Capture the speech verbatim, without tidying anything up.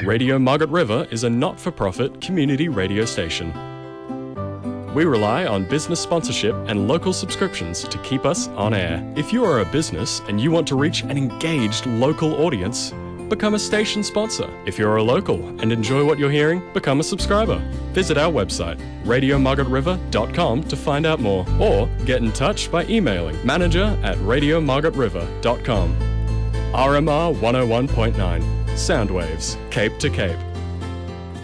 Radio Margaret River is a not-for-profit community radio station. We rely on business sponsorship and local subscriptions to keep us on air. If you are a business and you want to reach an engaged local audience, become a station sponsor. If you're a local and enjoy what you're hearing, become a subscriber. Visit our website, radio margaret river dot com, to find out more, or get in touch by emailing manager at radio margaret river dot com. R M R one oh one point nine, Soundwaves, Cape to Cape.